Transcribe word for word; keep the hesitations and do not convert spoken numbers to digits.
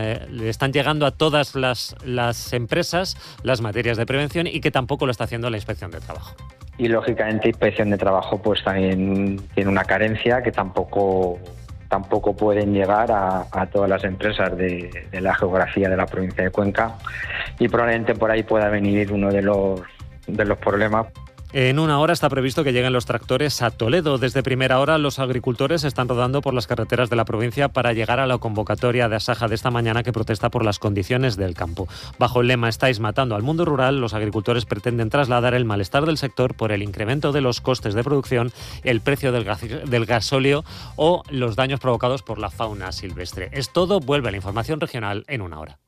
eh, le están llegando a todas las, las empresas las materias de prevención y que tampoco lo está haciendo la Inspección de Trabajo. Y lógicamente Inspección de Trabajo pues también tiene una carencia que tampoco tampoco pueden llegar a, a todas las empresas de, de la geografía de la provincia de Cuenca, y probablemente por ahí pueda venir uno de los de los problemas. En una hora está previsto que lleguen los tractores a Toledo. Desde primera hora los agricultores están rodando por las carreteras de la provincia para llegar a la convocatoria de Asaja de esta mañana, que protesta por las condiciones del campo. Bajo el lema "Estáis matando al mundo rural", los agricultores pretenden trasladar el malestar del sector por el incremento de los costes de producción, el precio del, gas, del gasóleo o los daños provocados por la fauna silvestre. Es todo, vuelve a la información regional en una hora.